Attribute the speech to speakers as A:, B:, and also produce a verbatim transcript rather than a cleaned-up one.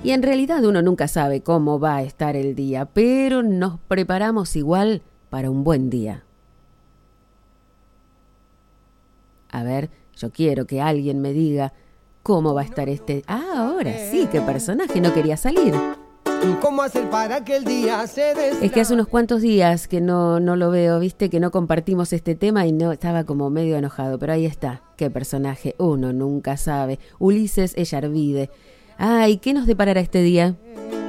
A: Y en realidad uno nunca sabe cómo va a estar el día, pero nos preparamos igual para un buen día. A ver, yo quiero que alguien me diga cómo va a estar este... Ah, ahora sí, qué personaje, no quería salir.
B: ¿Cómo hacer para que el día se des...
A: Es que hace unos cuantos días que no, no lo veo, viste, que no compartimos este tema y no estaba como medio enojado, pero ahí está, qué personaje, uno nunca sabe. Ulises Ellarvide. Ay, ¿qué nos deparará este día?